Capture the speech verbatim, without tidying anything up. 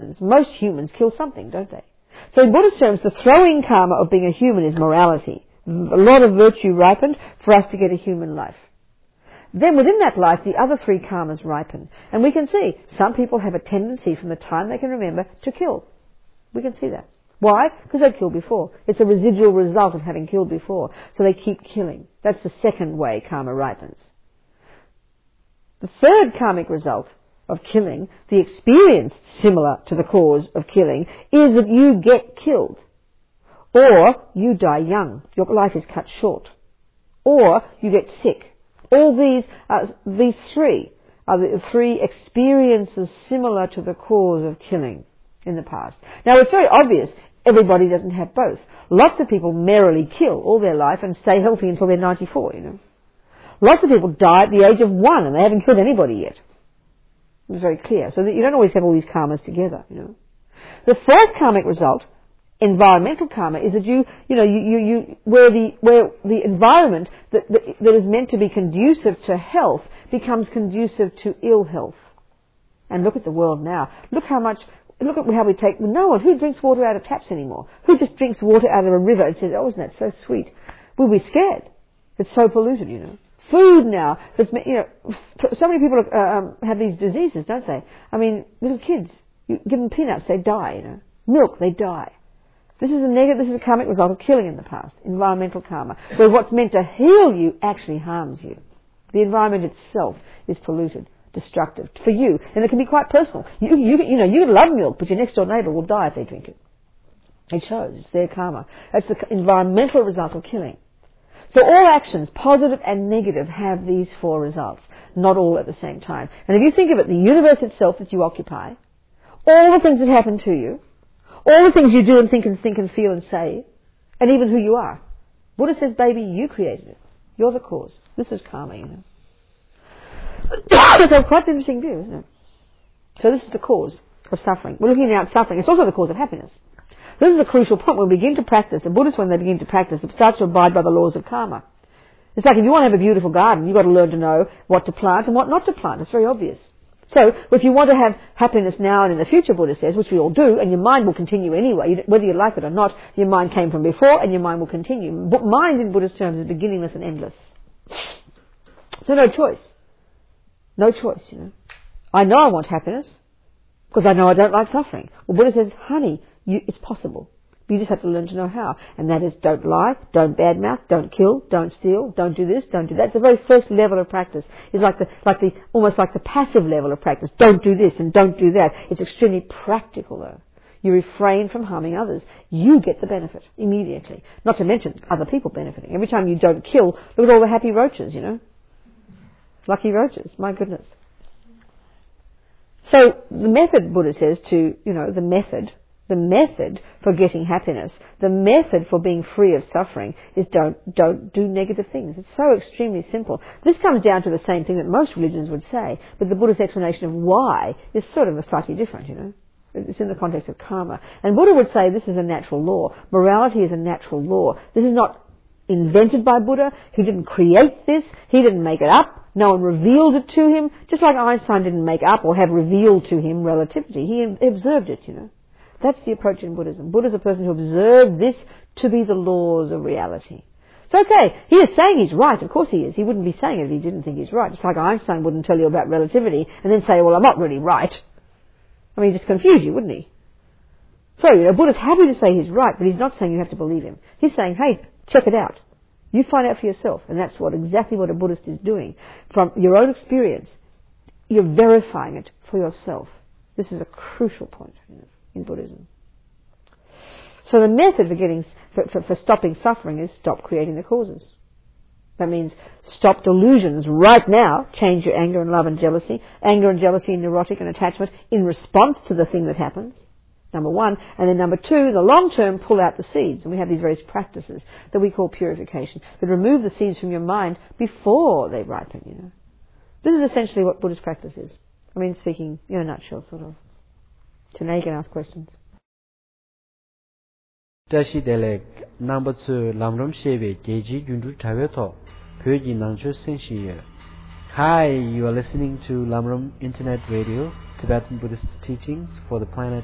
Most humans kill something, don't they? So in Buddhist terms, the throwing karma of being a human is morality. A lot of virtue ripened for us to get a human life. Then within that life, the other three karmas ripen. And we can see some people have a tendency from the time they can remember to kill. We can see that. Why? Because they've killed before. It's a residual result of having killed before. So they keep killing. That's the second way karma ripens. The third karmic result of killing, the experience similar to the cause of killing, is that you get killed. Or you die young. Your life is cut short. Or you get sick. All these, uh, these three are the three experiences similar to the cause of killing in the past. Now it's very obvious everybody doesn't have both. Lots of people merrily kill all their life and stay healthy until they're ninety-four, you know. Lots of people die at the age of one and they haven't killed anybody yet. It's very clear. So that you don't always have all these karmas together, you know. The fourth karmic result, environmental karma, is that you, you know, you, you, you where the where the environment that, that that is meant to be conducive to health becomes conducive to ill health. And look at the world now. Look how much. Look at how we take. No one who drinks water out of taps anymore. Who just drinks water out of a river and says, "Oh, isn't that so sweet?" We'll be scared. It's so polluted, you know. Food now, that's, you know, so many people uh, um, have these diseases, don't they? I mean, little kids, you give them peanuts, they die, you know. Milk, they die. This is a negative, this is a karmic result of killing in the past, environmental karma, where what's meant to heal you actually harms you. The environment itself is polluted, destructive for you, and it can be quite personal. You, you, you know, you love milk, but your next door neighbour will die if they drink it. It shows, it's their karma. That's the environmental result of killing. So all actions, positive and negative, have these four results, not all at the same time. And if you think of it, the universe itself that you occupy, all the things that happen to you, all the things you do and think and think and feel and say, and even who you are. Buddha says, baby, you created it. You're the cause. This is karma, you know. So quite an interesting view, isn't it? So this is the cause of suffering. We're looking at suffering. It's also the cause of happiness. This is a crucial point. When we begin to practice, the Buddhists, when they begin to practice, it starts to abide by the laws of karma. It's like if you want to have a beautiful garden, you've got to learn to know what to plant and what not to plant. It's very obvious. So, if you want to have happiness now and in the future, Buddha says, which we all do, and your mind will continue anyway, whether you like it or not, your mind came from before and your mind will continue. But mind in Buddhist terms is beginningless and endless. So no choice. No choice, you know. I know I want happiness because I know I don't like suffering. Well, Buddha says, honey, You, it's possible. You just have to learn to know how. And that is, don't lie, don't badmouth, don't kill, don't steal, don't do this, don't do that. It's the very first level of practice. It's like the, like the, almost like the passive level of practice. Don't do this and don't do that. It's extremely practical though. You refrain from harming others. You get the benefit immediately. Not to mention other people benefiting. Every time you don't kill, look at all the happy roaches, you know. Lucky roaches, my goodness. So the method, Buddha says, to, you know, the method The method for getting happiness, the method for being free of suffering is don't, don't do negative things. It's so extremely simple. This comes down to the same thing that most religions would say, but the Buddha's explanation of why is sort of a slightly different, you know. It's in the context of karma. And Buddha would say this is a natural law. Morality is a natural law. This is not invented by Buddha. He didn't create this. He didn't make it up. No one revealed it to him. Just like Einstein didn't make up or have revealed to him relativity. He observed it, you know. That's the approach in Buddhism. Buddha's a person who observed this to be the laws of reality. So okay, he is saying he's right. Of course he is. He wouldn't be saying it if he didn't think he's right. Just like Einstein wouldn't tell you about relativity and then say, well, I'm not really right. I mean, he'd just confuse you, wouldn't he? So, you know, Buddha's happy to say he's right, but he's not saying you have to believe him. He's saying, hey, check it out. You find out for yourself. And that's what exactly what a Buddhist is doing. From your own experience, you're verifying it for yourself. This is a crucial point, you know, in Buddhism. So the method for getting for, for, for stopping suffering is stop creating the causes. That means stop delusions right now. Change your anger and love and jealousy. Anger and jealousy and neurotic and attachment in response to the thing that happens. Number one. And then number two, the long term, pull out the seeds. And we have these various practices that we call purification that remove the seeds from your mind before they ripen, you know. This is essentially what Buddhist practice is. I mean, speaking in a nutshell, sort of. So now you can ask questions. Tashi Delek number two Lamram Sheve Geji Jundu Taveto Pyoji Nangcho Senshi. Hi, you are listening to Lamram Internet Radio, Tibetan Buddhist teachings for the planet